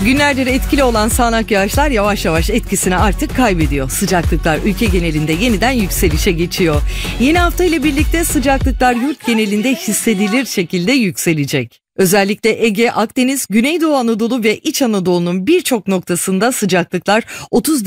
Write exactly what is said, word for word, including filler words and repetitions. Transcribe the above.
Günlerdir etkili olan sağanak yağışlar yavaş yavaş etkisini artık kaybediyor. Sıcaklıklar ülke genelinde yeniden yükselişe geçiyor. Yeni hafta ile birlikte sıcaklıklar yurt genelinde hissedilir şekilde yükselecek. Özellikle Ege, Akdeniz, Güneydoğu Anadolu ve İç Anadolu'nun birçok noktasında sıcaklıklar otuz